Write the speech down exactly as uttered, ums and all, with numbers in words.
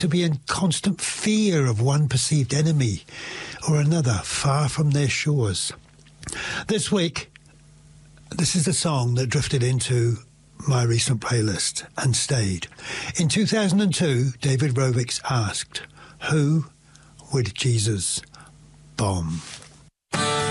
to be in constant fear of one perceived enemy or another far from their shores. This week, this is the song that drifted into my recent playlist and stayed. In two thousand two, David Rovics asked, who would Jesus bomb?